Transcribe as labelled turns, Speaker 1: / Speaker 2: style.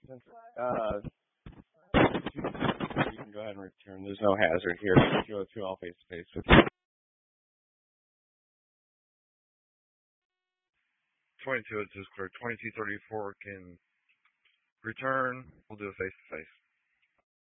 Speaker 1: Uh, you can go ahead and return. There's no hazard here. 202, all face to face with you. 22 is clear. 2234 can return. We'll do a face to face.